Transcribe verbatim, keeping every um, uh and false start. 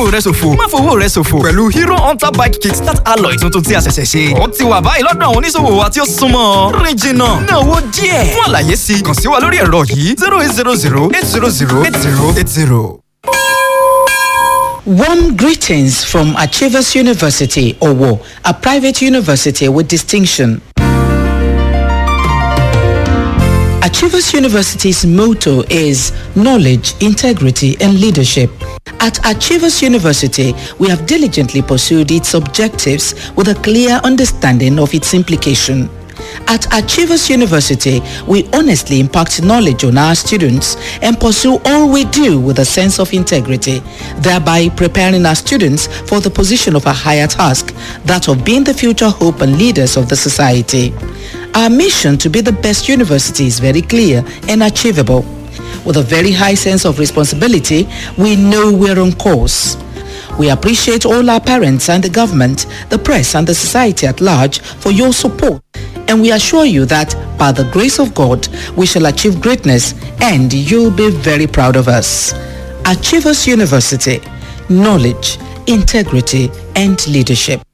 fowó rẹ ṣòfò. Má fowó rẹ ṣòfò pẹ̀lú Hero Hunter Bike Kickstart Alloy tuntun tí a ṣẹ̀ṣẹ̀ ṣe. Ó ti wà báyìí lọ́dọ̀ àwọn oníṣòwò wa tí ó súnmọ́. Rìn jìnnà, ná owó díẹ̀. Fún àlàyé sí i, kàn sí wa lórí ẹ̀rọ yìí zero eight zero zero eight zero zero eight zero eight zero. Warm greetings from Achievers University, Owo, a private university with distinction. Achievers University's motto is knowledge, integrity, and leadership. At Achievers University, we have diligently pursued its objectives with a clear understanding of its implication. At Achievers University, we honestly impact knowledge on our students and pursue all we do with a sense of integrity, thereby preparing our students for the position of a higher task, that of being the future hope and leaders of the society. Our mission to be the best university is very clear and achievable. With a very high sense of responsibility, we know we're on course. We appreciate all our parents and the government, the press and the society at large for your support. And we assure you that by the grace of God, we shall achieve greatness and you'll be very proud of us. Achievers University, knowledge, integrity, and leadership.